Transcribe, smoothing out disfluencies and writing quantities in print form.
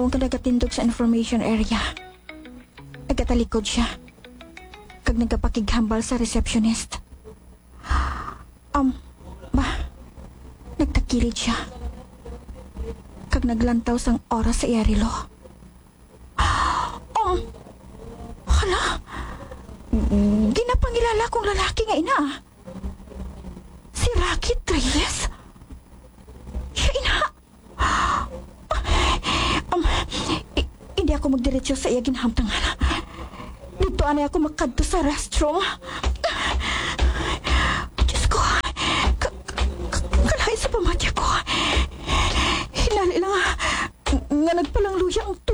Mao ka nagatindog sa information area. Nagatalikod siya. Kag nagapakighambal sa receptionist. Nagtakilid siya. Kag naglantaw sang oras sa iyarilo. Hala? Ginapangilala kong lalaki nga ina. Si Rocky Reyes? Siya ina? Hindi ako magdiretso sa iya ginhamtangan. Dito anay ako makadto sa restroom. Diyos ko, kalahin sa pamatya ko. Hinali lang nga nagpalang luya ang